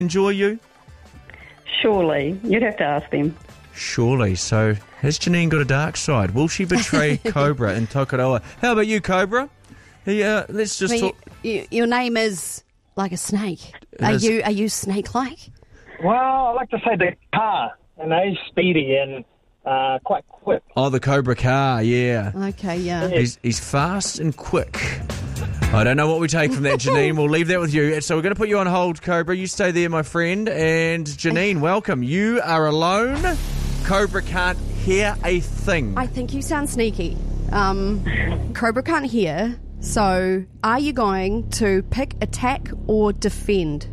enjoy you? Surely. You'd have to ask them. Surely. So, has Janine got a dark side? Will she betray Cobra in Tokoroa? How about you, Cobra? Let's just talk. Your name is like a snake. Are you snake-like? Well, I like to say the car, and he's speedy and quite quick. Oh, the Cobra car, yeah. Okay, yeah. He's fast and quick. I don't know what we take from that, Janine. We'll leave that with you. So we're going to put you on hold, Cobra. You stay there, my friend. And Janine, welcome. You are alone. Cobra can't hear a thing. I think you sound sneaky. Cobra can't hear. So are you going to pick attack or defend?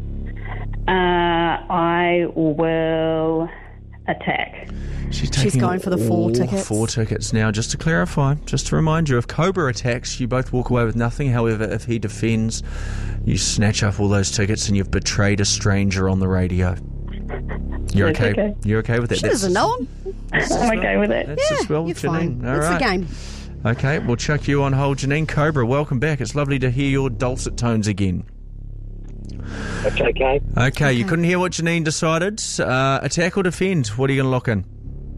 I will attack. She's going for the 4 tickets. 4 tickets. Now, just to clarify, just to remind you, if Cobra attacks, you both walk away with nothing. However, if he defends, you snatch up all those tickets and you've betrayed a stranger on the radio. You're okay? You're okay with that? She doesn't know him. I'm okay with it. That's just, well, you're Janine. fine. All It's right. a game. Okay, we'll chuck you on hold. Janine, Cobra, welcome back. It's lovely to hear your dulcet tones again. That's okay. Okay, you couldn't hear what Janine decided. Attack or defend? What are you going to lock in?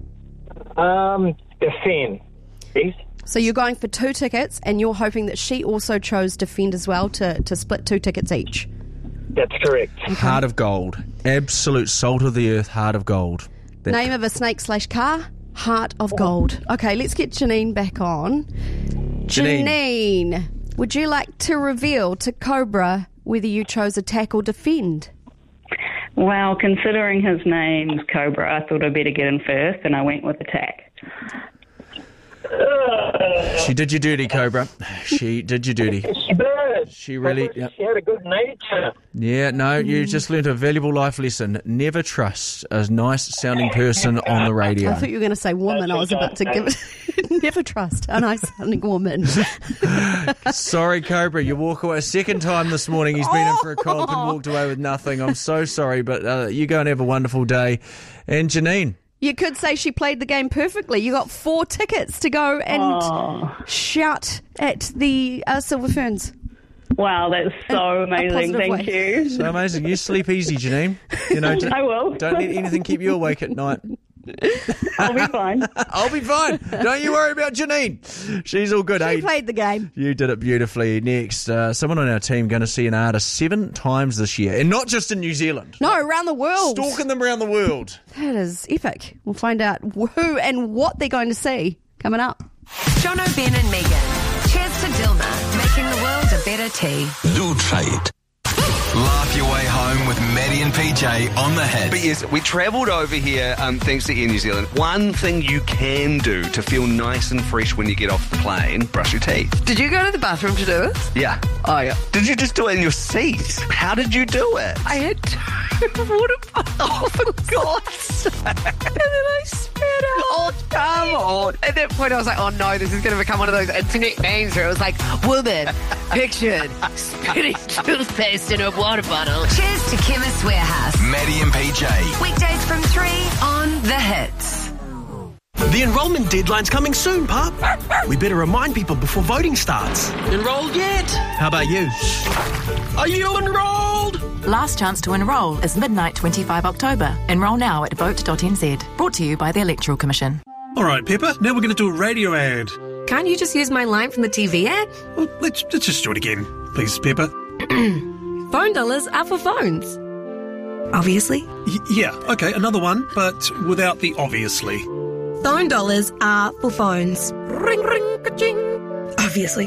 Defend, please. So you're going for 2 tickets, and you're hoping that she also chose defend as well to split 2 tickets each. That's correct. Heart of gold. Absolute salt of the earth, heart of gold. Name of a snake/car? Heart of gold. Okay, let's get Janine back on. Janine, would you like to reveal to Cobra whether you chose attack or defend? Well, considering his name's Cobra, I thought I'd better get in first, and I went with attack. She did you dirty, Cobra. She did you dirty. She did. She really... She had a good nature. Yeah, no, you just learnt a valuable life lesson. Never trust a nice-sounding person on the radio. I thought you were going to say woman. I was about to give it... Never trust a nice-sounding woman. Sorry, Cobra, you walk away a second time this morning. He's been in for a cold and walked away with nothing. I'm so sorry, but you go and have a wonderful day. And Janine... You could say she played the game perfectly. You got 4 tickets to go and shout at the Silver Ferns. Wow, that's so amazing. Thank you. So amazing. You sleep easy, Janine. You know, I will. Don't let anything keep you awake at night. I'll be fine. I'll be fine. Don't you worry about Janine. She's all good. She played the game. You did it beautifully. Next, someone on our team going to see an artist 7 times this year. And not just in New Zealand. No, around the world. Stalking them around the world. That is epic. We'll find out who and what they're going to see coming up. Jono, Ben and Megan. Cheers to Dilma, making the world a better tea. Lube Trade. Laugh your way home with Maddie and PJ on the Hit. But yes, we travelled over here thanks to Air New Zealand. One thing you can do to feel nice and fresh when you get off the plane, brush your teeth. Did you go to the bathroom to do it? Yeah. Oh, yeah. Did you just do it in your seat? How did you do it? I had 2 water bottles. Oh, for God's sake. And then I spat out. Oh, come on. At that point, I was like, oh, no, this is going to become one of those internet memes where it was like, woman pictured spitting toothpaste in a water bottle. Cheers to Chemist Warehouse. Maddie and PJ. Weekdays from 3 on The Hits. The enrolment deadline's coming soon, Pup. We better remind people before voting starts. Enrolled yet? How about you? Are you enrolled? Last chance to enrol is midnight 25 October. Enrol now at vote.nz. Brought to you by the Electoral Commission. All right, Pepper, now we're going to do a radio ad. Can't you just use my line from the TV ad? Well, let's just do it again. Please, Pepper. Phone dollars are for phones. Obviously. Yeah, okay, another one, but without the obviously. Phone dollars are for phones. Ring, ring, ka-ching. Obviously.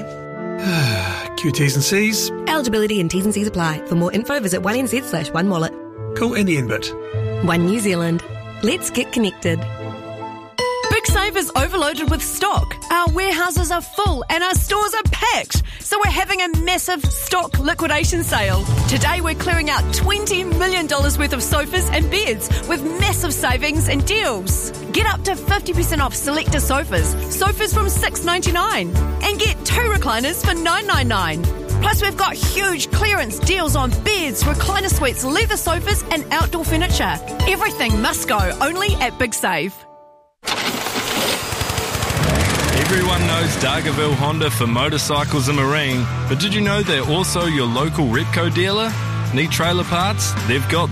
Qt's and C's. Eligibility and T's and C's apply. For more info, visit 1NZ/OneWallet. Cool, and the end bit. One New Zealand. Let's get connected. Big Save is overloaded with stock. Our warehouses are full and our stores are packed. So we're having a massive stock liquidation sale. Today we're clearing out $20 million worth of sofas and beds with massive savings and deals. Get up to 50% off selector sofas. Sofas from $6.99. And get 2 recliners for $9.99. Plus, we've got huge clearance deals on beds, recliner suites, leather sofas and outdoor furniture. Everything must go only at Big Save. Everyone knows Dargaville Honda for motorcycles and marine, but did you know they're also your local Repco dealer? Need trailer parts? They've got